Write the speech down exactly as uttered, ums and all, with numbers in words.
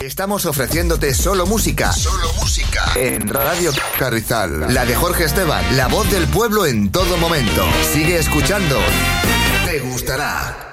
Estamos ofreciéndote solo música. Solo música. En Radio Carrizal. La de Jorge Esteban, la voz del pueblo en todo momento. Sigue escuchando. Te gustará.